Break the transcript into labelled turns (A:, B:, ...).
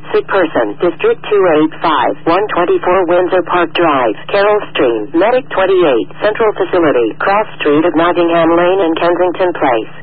A: Sick person. District 285, 124 Windsor Park Drive, Carroll Stream, Medic 28, Central Facility, Cross Street at Nottingham Lane and Kensington Place.